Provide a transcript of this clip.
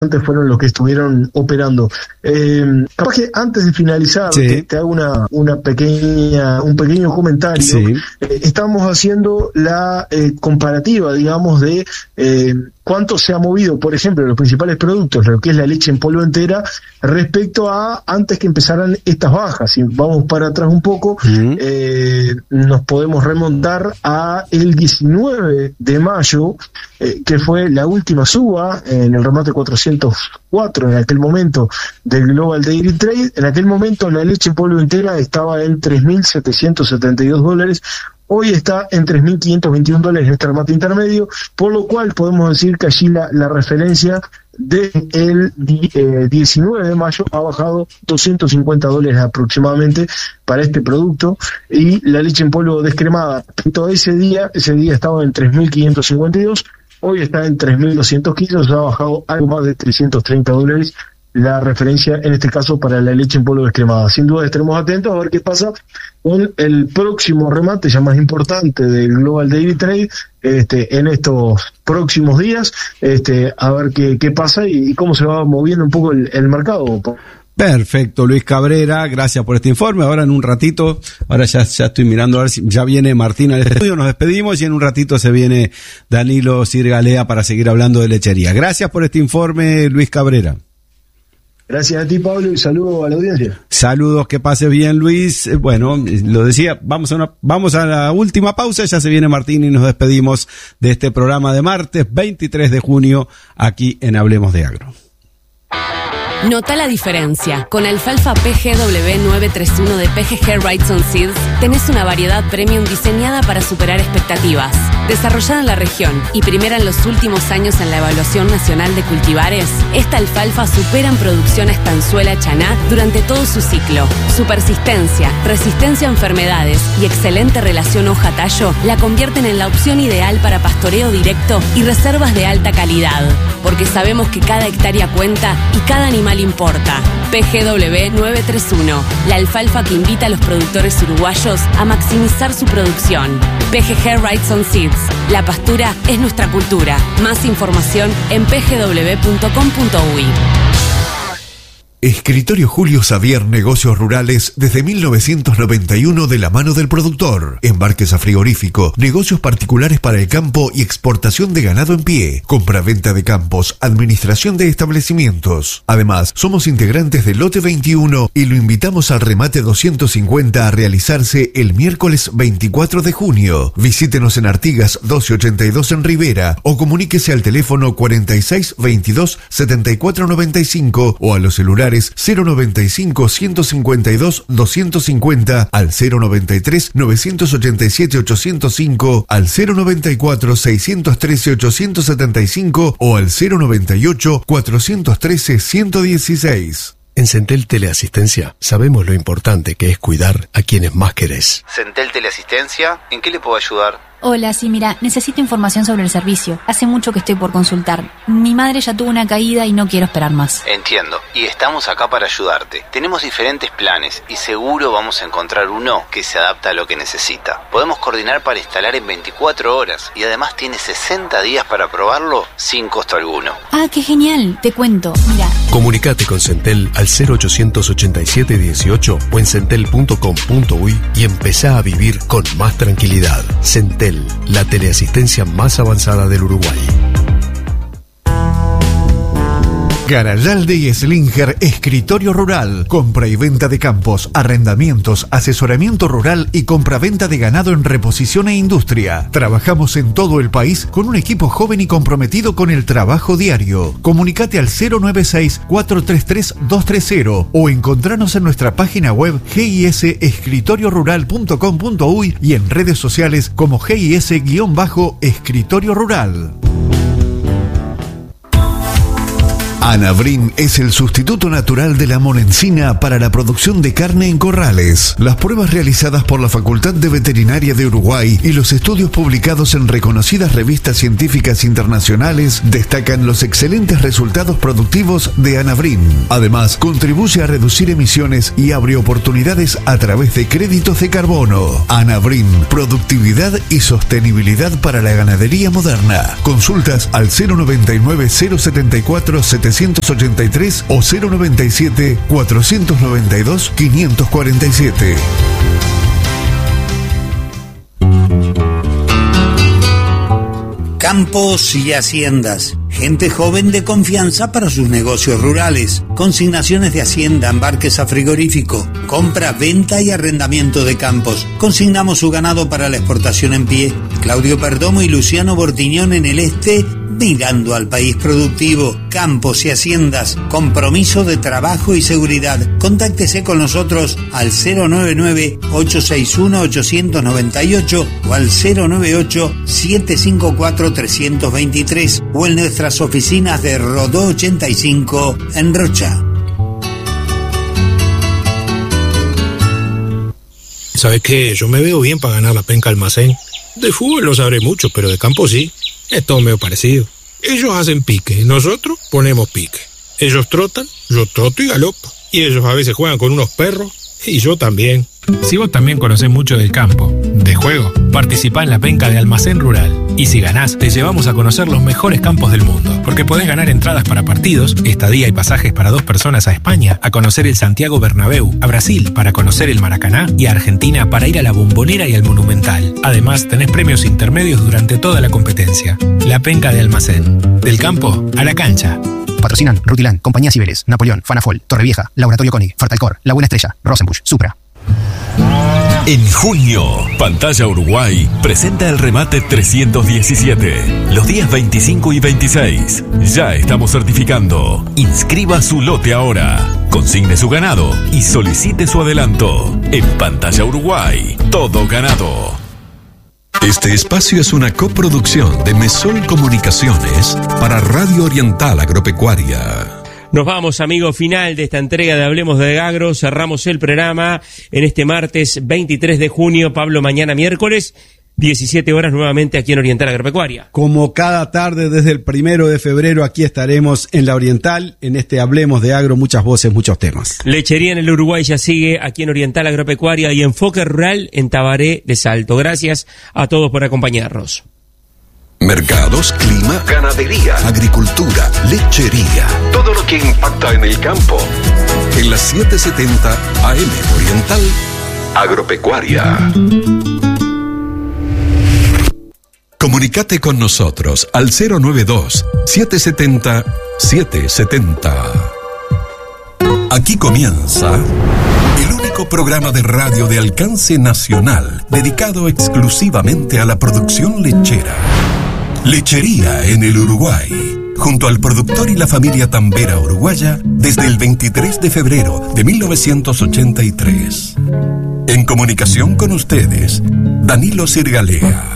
fueron los que estuvieron operando. Capaz que antes de finalizar, sí, te hago un pequeño comentario. Sí. Estamos haciendo la comparativa, digamos, de cuánto se ha movido, por ejemplo, los principales productos, lo que es la leche en polvo entera, respecto a antes que empezaran estas bajas. Si vamos para atrás un poco, nos podemos remontar a el 19 de mayo, que fue la última suba en el remate 404 en aquel momento del Global Dairy Trade. En aquel momento la leche en polvo entera estaba en $3.772. Hoy está en $3.521 este remate intermedio, por lo cual podemos decir que allí la referencia del 19 de mayo ha bajado $250 aproximadamente para este producto, y la leche en polvo descremada, todo ese día estaba en $3.552, hoy está en $3.215, o sea, ha bajado algo más de $330 la referencia, en este caso para la leche en polvo descremada. Sin duda estaremos atentos a ver qué pasa con el próximo remate ya más importante del Global Dairy Trade en estos próximos días, a ver qué pasa y cómo se va moviendo un poco el mercado. Perfecto, Luis Cabrera, gracias por este informe. Ahora en un ratito, ahora ya estoy mirando a ver si ya viene Martín al estudio, nos despedimos y en un ratito se viene Danilo Sirgalea para seguir hablando de lechería. Gracias por este informe, Luis Cabrera. Gracias a ti, Pablo, y saludos a la audiencia. Saludos, que pase bien, Luis. Bueno, lo decía, vamos a la última pausa, ya se viene Martín y nos despedimos de este programa de martes 23 de junio aquí en Hablemos de Agro. Nota la diferencia. Con alfalfa PGW 931 de PGG Wrightson Seeds tenés una variedad premium diseñada para superar expectativas. Desarrollada en la región y primera en los últimos años en la evaluación nacional de cultivares, esta alfalfa supera en producción a estanzuela chaná durante todo su ciclo. Su persistencia, resistencia a enfermedades y excelente relación hoja-tallo la convierten en la opción ideal para pastoreo directo y reservas de alta calidad. Porque sabemos que cada hectárea cuenta y cada animal importa. PGW 931, la alfalfa que invita a los productores uruguayos a maximizar su producción. PGG Wrightson Seeds, la pastura es nuestra cultura. Más información en pgw.com.uy. Escritorio Julio Xavier Negocios Rurales desde 1991 de la mano del productor. Embarques a frigorífico, negocios particulares para el campo y exportación de ganado en pie, compra-venta de campos, administración de establecimientos. Además, somos integrantes del Lote 21 y lo invitamos al remate 250 a realizarse el miércoles 24 de junio. Visítenos en Artigas 1282 en Rivera o comuníquese al teléfono 46 22 74 95 o a los celulares 095 152 250 al 093 987 805 al 094 613 875 o al 098 413 116. En Centel Teleasistencia sabemos lo importante que es cuidar a quienes más querés. Centel Teleasistencia, ¿en qué le puedo ayudar? Hola, sí, mira, necesito información sobre el servicio. Hace mucho que estoy por consultar. Mi madre ya tuvo una caída y no quiero esperar más. Entiendo, y estamos acá para ayudarte. Tenemos diferentes planes y seguro vamos a encontrar uno que se adapta a lo que necesita. Podemos coordinar para instalar en 24 horas y además tiene 60 días para probarlo sin costo alguno. Ah, qué genial, te cuento, mira. Comunicate con Centel al 0887 18 o en centel.com.uy y empezá a vivir con más tranquilidad. Centel, la teleasistencia más avanzada del Uruguay. Garayalde y Slinger Escritorio Rural. Compra y venta de campos, arrendamientos, asesoramiento rural y compra-venta de ganado en reposición e industria. Trabajamos en todo el país con un equipo joven y comprometido con el trabajo diario. Comunicate al 096-433-230 o encontranos en nuestra página web gisescritoriorural.com.uy y en redes sociales como GIS-Escritorio Rural. Anavrin es el sustituto natural de la monencina para la producción de carne en corrales. Las pruebas realizadas por la Facultad de Veterinaria de Uruguay y los estudios publicados en reconocidas revistas científicas internacionales destacan los excelentes resultados productivos de Anavrin. Además, contribuye a reducir emisiones y abre oportunidades a través de créditos de carbono. Anavrin, productividad y sostenibilidad para la ganadería moderna. Consultas al 099 074 700 783 o 097 492 547. Campos y haciendas. Gente joven de confianza para sus negocios rurales. Consignaciones de hacienda, embarques a frigorífico. Compra, venta y arrendamiento de campos. Consignamos su ganado para la exportación en pie. Claudio Perdomo y Luciano Bortiñón en el este, mirando al país productivo. Campos y haciendas. Compromiso de trabajo y seguridad. Contáctese con nosotros al 099-861-898 o al 098-754-323 o en nuestras oficinas de Rodó 85 en Rocha. ¿Sabes qué? Yo me veo bien para ganar la penca almacén. De fútbol no sabré mucho, pero de campo sí. Es todo medio parecido. Ellos hacen pique, nosotros ponemos pique. Ellos trotan, yo troto y galopo. Y ellos a veces juegan con unos perros, y yo también. Si vos también conocés mucho del campo, de juego, participá en la penca de Almacén Rural. Y si ganás, te llevamos a conocer los mejores campos del mundo. Porque podés ganar entradas para partidos, estadía y pasajes para 2 personas a España, a conocer el Santiago Bernabéu, a Brasil para conocer el Maracaná y a Argentina para ir a la Bombonera y al Monumental. Además, tenés premios intermedios durante toda la competencia. La penca de Almacén. Del campo a la cancha. Patrocinan Rutilan, Compañía Cibeles, Napoleón, Fanafol, Torrevieja, Laboratorio Koenig, Fartalcor, La Buena Estrella, Rosenbusch, Supra. En junio, Pantalla Uruguay presenta el remate 317, los días 25 y 26. Ya estamos certificando. Inscriba su lote ahora, consigne su ganado y solicite su adelanto. En Pantalla Uruguay, todo ganado. Este espacio es una coproducción de Mesol Comunicaciones para Radio Oriental Agropecuaria. Nos vamos, amigo, final de esta entrega de Hablemos de Agro. Cerramos el programa en este martes 23 de junio. Pablo, mañana miércoles, 17 horas nuevamente aquí en Oriental Agropecuaria. Como cada tarde desde el 1 de febrero, aquí estaremos en la Oriental, en este Hablemos de Agro, muchas voces, muchos temas. Lechería en el Uruguay ya sigue aquí en Oriental Agropecuaria y Enfoque Rural en Tabaré de Salto. Gracias a todos por acompañarnos. Mercados, clima, ganadería, agricultura, lechería. Todo lo que impacta en el campo. En las 770 AM Oriental Agropecuaria. Comunicate con nosotros al 092-770-770. Aquí comienza el único programa de radio de alcance nacional dedicado exclusivamente a la producción lechera. Lechería en el Uruguay, junto al productor y la familia tambera uruguaya desde el 23 de febrero de 1983. En comunicación con ustedes, Danilo Sirgalea.